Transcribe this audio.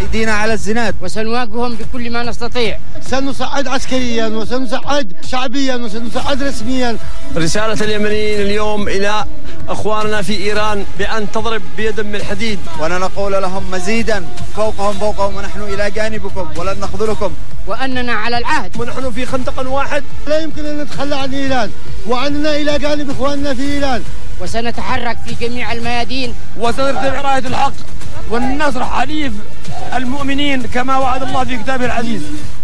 أيدينا على الزناد، وسنواجههم بكل ما نستطيع. سنصعد عسكريا وسنصعد شعبيا وسنصعد رسميا. رسالة اليمنيين اليوم إلى أخواننا في إيران بأن تضرب بيد من الحديد، ونقول لهم مزيدا فوقهم ونحن إلى جانبكم ولن نخذلكم، وأننا على العهد ونحن في خندق واحد. لا يمكن أن نتخلى عن إيران وأننا إلى جانب إخواننا في إيران، وسنتحرك في جميع الميادين وسنرتفع راية الحق والنصر حليف المؤمنين كما وعد الله في كتابه العزيز.